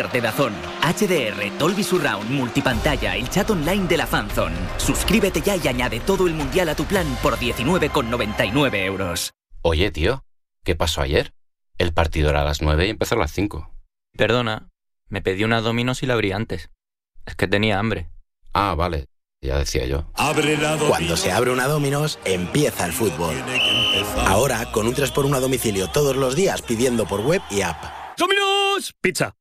Sport de DAZN, HDR, Dolby Surround, multipantalla, el chat online de la Fanzone. Suscríbete ya y añade todo el mundial a tu plan por 19,99 euros. Oye, tío, ¿qué pasó ayer? El partido era a las 9 y empezó a las 5. Perdona, me pedí una Domino's y la abrí antes. Es que tenía hambre. Ah, vale, ya decía yo. Cuando se abre una Domino's, empieza el fútbol. Ahora, con un 3x1 a domicilio todos los días pidiendo por web y app. ¡Domino's! Pizza.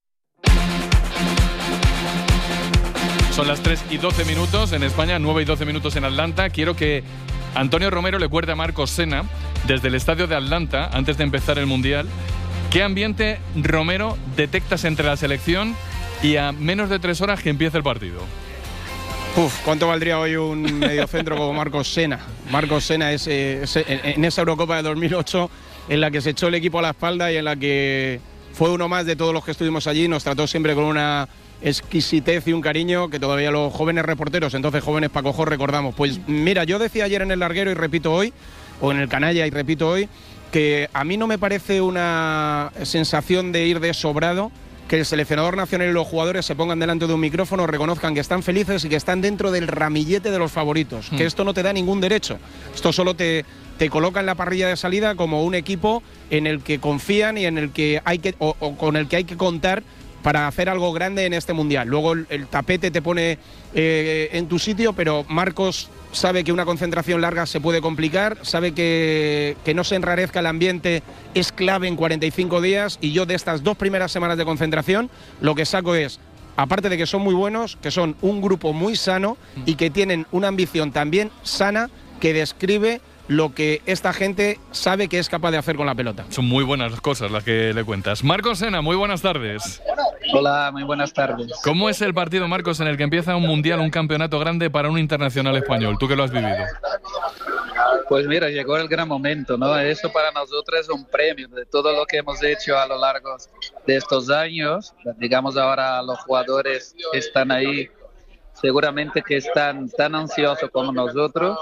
Son las 3:12 en España, 9:12 en Atlanta. Quiero que Antonio Romero le cuente a Marcos Sena, desde el estadio de Atlanta, antes de empezar el Mundial, ¿qué ambiente, Romero, detectas entre la selección y a menos de 3 horas que empiece el partido? ¿Cuánto valdría hoy un mediocentro como Marcos Sena? Marcos Sena es en esa Eurocopa de 2008 en la que se echó el equipo a la espalda y en la que fue uno más de todos los que estuvimos allí. Nos trató siempre con una exquisitez y un cariño que todavía los jóvenes reporteros, entonces jóvenes pacojos, recordamos. Pues mira, yo decía ayer en El Larguero y repito hoy, o en el Canalla y repito hoy, que a mí no me parece una sensación de ir de sobrado que el seleccionador nacional y los jugadores se pongan delante de un micrófono, reconozcan que están felices y que están dentro del ramillete de los favoritos, que esto no te da ningún derecho. Esto solo te coloca en la parrilla de salida como un equipo en el que confían y en el que hay que o con el que hay que contar para hacer algo grande en este Mundial. Luego el tapete te pone en tu sitio, pero Marcos sabe que una concentración larga se puede complicar, sabe que no se enrarezca el ambiente es clave en 45 días, y yo de estas 2 primeras semanas de concentración lo que saco es, aparte de que son muy buenos, que son un grupo muy sano y que tienen una ambición también sana que describe lo que esta gente sabe que es capaz de hacer con la pelota. Son muy buenas cosas las que le cuentas. Marcos Sena, muy buenas tardes. Hola, muy buenas tardes. ¿Cómo es el partido, Marcos, en el que empieza un mundial, un campeonato grande para un internacional español? Tú que lo has vivido. Pues mira, llegó el gran momento, ¿no? Eso para nosotros es un premio de todo lo que hemos hecho a lo largo de estos años. Digamos, ahora los jugadores están ahí, seguramente que están tan ansiosos como nosotros.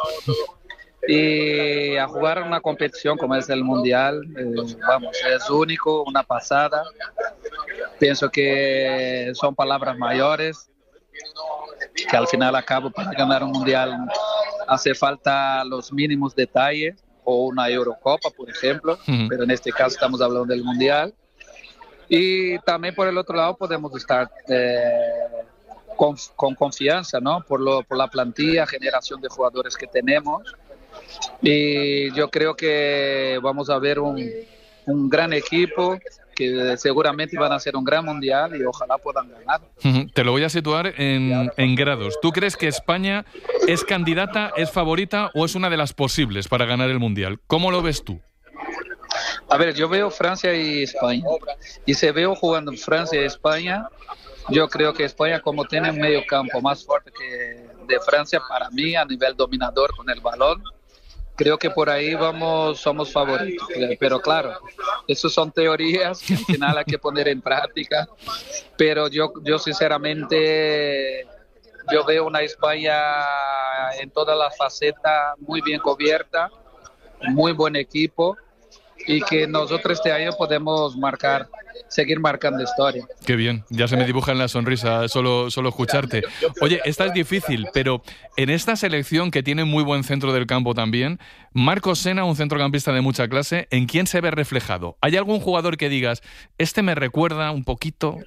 Y a jugar una competición como es el Mundial, vamos, es único, una pasada. Pienso que son palabras mayores, que al final acabo para ganar un Mundial hace falta los mínimos detalles, o una Eurocopa, por ejemplo, pero en este caso estamos hablando del Mundial. Y también por el otro lado podemos estar con confianza, ¿no? Por la plantilla, generación de jugadores que tenemos. Y yo creo que vamos a ver un gran equipo, que seguramente van a hacer un gran mundial y ojalá puedan ganar. Te lo voy a situar en grados. ¿Tú crees que España es candidata, es favorita o es una de las posibles para ganar el mundial? ¿Cómo lo ves tú? A ver, yo veo Francia y España. Y si veo jugando Francia y España, yo creo que España, como tiene un medio campo más fuerte que de Francia, para mí, a nivel dominador con el balón, creo que por ahí somos favoritos. Pero claro, eso son teorías que al final hay que poner en práctica. Pero yo sinceramente, yo veo una España en todas las facetas muy bien cubierta, muy buen equipo, y que nosotros este año podemos seguir marcando historia. Qué bien, ya se me dibuja en la sonrisa solo escucharte. Oye, esta es difícil, pero en esta selección que tiene muy buen centro del campo también, Marcos Sena, un centrocampista de mucha clase, ¿en quién se ve reflejado? ¿Hay algún jugador que digas, este me recuerda un poquito?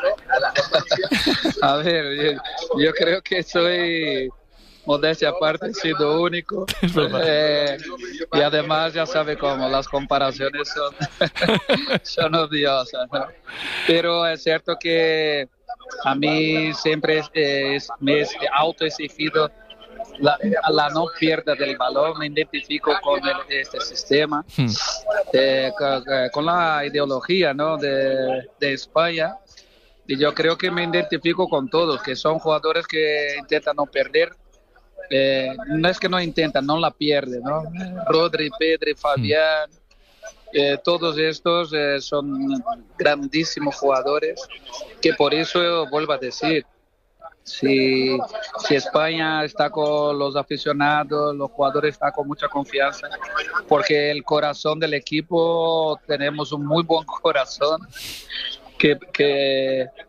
A ver, yo creo que soy... modestia aparte, he sido único, y además ya sabe cómo las comparaciones son odiosas, ¿no? Pero es cierto que a mí siempre me es autoexigido la no pierda del balón. Me identifico con este sistema, con la ideología, ¿no? de España, y yo creo que me identifico con todos, que son jugadores que intentan no perder. No es que no intentan, no la pierden, ¿no? Rodri, Pedri, Fabián, todos estos son grandísimos jugadores, que por eso vuelvo a decir, si España está con los aficionados, los jugadores están con mucha confianza, porque el corazón del equipo, tenemos un muy buen corazón, que